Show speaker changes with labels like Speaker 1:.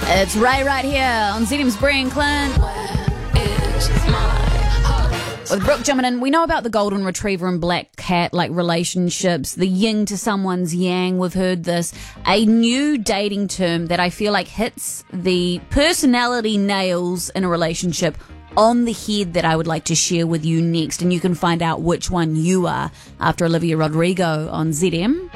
Speaker 1: It's right here on ZM's Brian Clint. With Brooke jumping in, we know about the golden retriever and black cat relationships, the yin to someone's yang. We've heard this. A new dating term that I feel like hits the personality nails in a relationship on the head that I would like to share with you next. And you can find out which one you are after Olivia Rodrigo on ZM.